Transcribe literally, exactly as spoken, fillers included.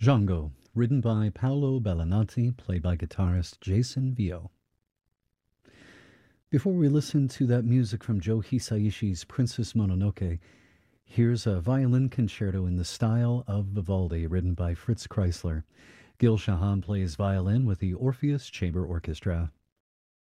Django, written by Paolo Bellinati, played by guitarist Jason Vio. Before we listen to that music from Joe Hisaishi's Princess Mononoke, here's a violin concerto in the style of Vivaldi, written by Fritz Kreisler. Gil Shahan plays violin with the Orpheus Chamber Orchestra.